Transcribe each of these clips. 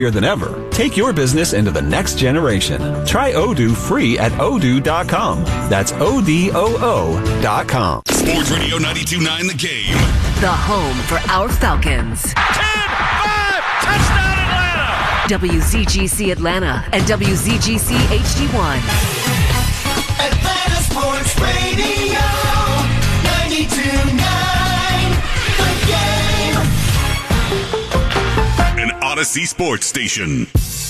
than ever. Take your business into the next generation. Try Odoo free at odoo.com. That's ODOO.com. Sports Radio 92.9 The Game. The home for our Falcons. 10-5, touchdown Atlanta! WZGC Atlanta and WZGC HD1. Atlanta Sports Radio 92.9 The Game. An Odyssey Sports Station.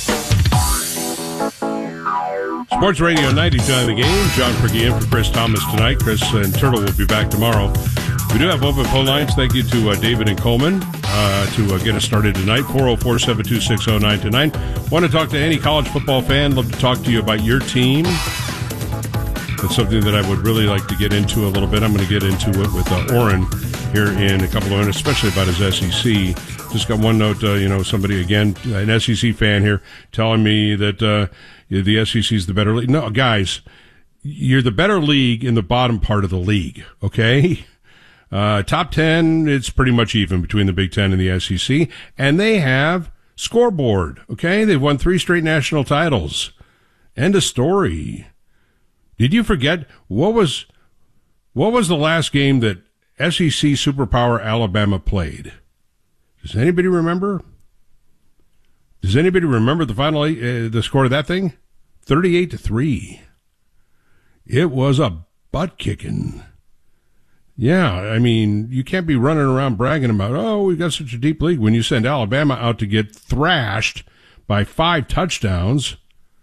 Sports Radio 92.9 The Game. John Perky in for Chris Thomas tonight. Chris and Turtle will be back tomorrow. We do have open phone lines. Thank you to David and Coleman to get us started tonight. 404-726-0929. Want to talk to any college football fan. Love to talk to you about your team. It's something that I would really like to get into a little bit. I'm going to get into it with Orrin here in a couple of minutes, especially about his SEC. Just got one note, somebody, again, an SEC fan here, telling me that the SEC is the better league. No, guys, you're the better league in the bottom part of the league, okay? Top 10, it's pretty much even between the Big Ten and the SEC, and they have scoreboard, okay? They've won 3 straight national titles. End of story. Did you forget what was the last game that SEC Superpower Alabama played? Does anybody remember? Does anybody remember the final the score of that thing? 38-3. It was a butt kicking. Yeah, I mean, you can't be running around bragging about, oh, we've got such a deep league when you send Alabama out to get thrashed by 5 touchdowns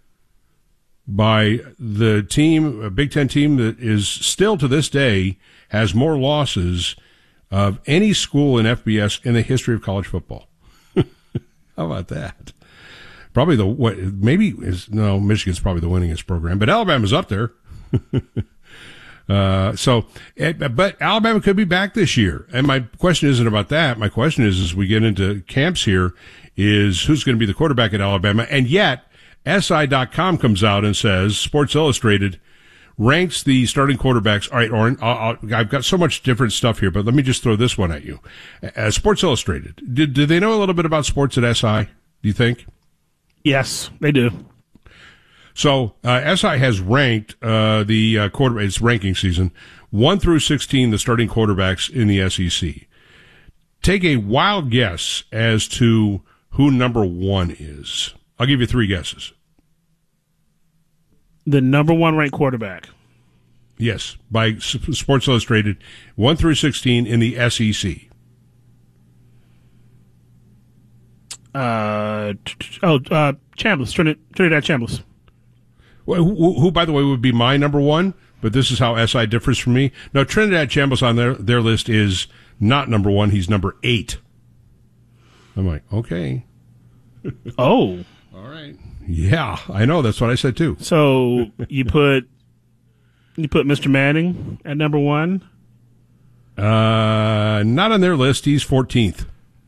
by the team, a Big Ten team that is still to this day has more losses of any school in FBS in the history of college football. How about that? Probably Michigan's probably the winningest program, but Alabama's up there. But Alabama could be back this year. And my question isn't about that. My question is, as we get into camps here, is who's going to be the quarterback at Alabama? And yet, SI.com comes out and says, Sports Illustrated ranks the starting quarterbacks. All right, Orrin, I've got so much different stuff here, but let me just throw this one at you. Sports Illustrated, do they know a little bit about sports at SI, do you think? Yes, they do. So SI has ranked the quarterback. It's ranking season 1 through 16, the starting quarterbacks in the SEC. Take a wild guess as to who number 1 is. I'll give you 3 guesses. The number 1 ranked quarterback. Yes, by Sports Illustrated, 1 through 16 in the SEC. Chambliss, Trinidad Chambliss. Who, by the way, would be my number 1, but this is how SI differs from me. No, Trinidad Chambliss on their list is not number 1. He's number 8. I'm like, okay. Oh. All right. Yeah, I know. That's what I said, too. So you put Mr. Manning at number 1? Not on their list. He's 14th.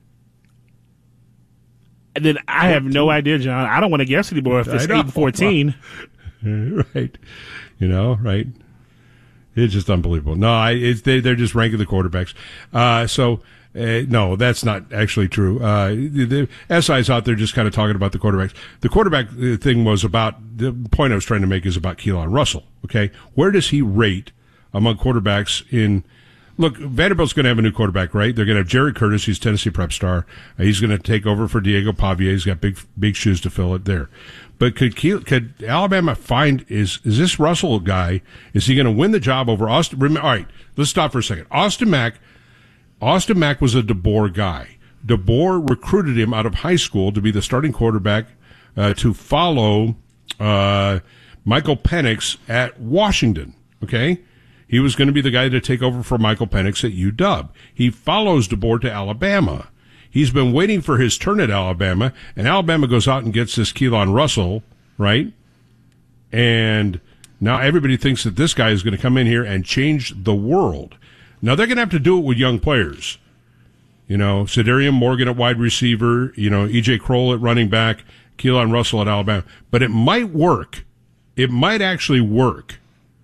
And then I have no idea, John. I don't want to guess anymore if it's 8 and 14. Right. Right. It's just unbelievable. No, they're just ranking the quarterbacks. No, that's not actually true. The SI's out there just kind of talking about the quarterbacks. The quarterback thing was about, the point I was trying to make is about Keelan Russell. Okay. Where does he rate among quarterbacks in, look, Vanderbilt's going to have a new quarterback, right? They're going to have Jerry Curtis, who's Tennessee prep star. He's going to take over for Diego Pavia. He's got big shoes to fill it there. But could Alabama find, is this Russell guy, is he going to win the job over Austin? All right, let's stop for a second. Austin Mack was a DeBoer guy. DeBoer recruited him out of high school to be the starting quarterback to follow Michael Penix at Washington, okay? He was going to be the guy to take over for Michael Penix at UW. He follows DeBoer to Alabama. He's been waiting for his turn at Alabama, and Alabama goes out and gets this Keelan Russell, right? And now everybody thinks that this guy is going to come in here and change the world. Now, they're going to have to do it with young players. Cedarian Morgan at wide receiver, E.J. Kroll at running back, Keelan Russell at Alabama. But it might work. It might actually work.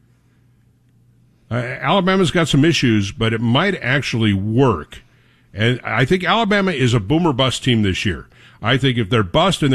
Alabama's got some issues, but it might actually work. And I think Alabama is a boomer bust team this year. I think if they're busting,